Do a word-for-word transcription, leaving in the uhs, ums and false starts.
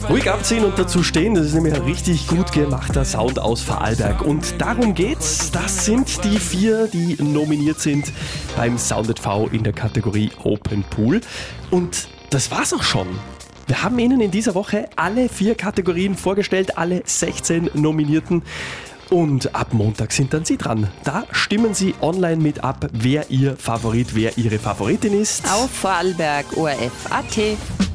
Ruhig abziehen und dazu stehen, das ist nämlich ein richtig gut gemachter Sound aus Vorarlberg. Und darum geht's. Das sind die vier, die nominiert sind beim Sound V in der Kategorie Open Pool. Und das war's auch schon. Wir haben Ihnen in dieser Woche alle vier Kategorien vorgestellt, alle sechzehn Nominierten. Und ab Montag sind dann Sie dran. Da stimmen Sie online mit ab, wer Ihr Favorit, wer Ihre Favoritin ist. Auf Vorarlberg O R F Punkt A T.